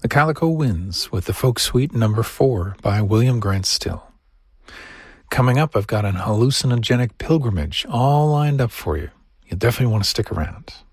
Calico Winds with the Folk Suite number 4 by William Grant Still. Coming up, I've got an hallucinogenic pilgrimage all lined up for you. You definitely want to stick around.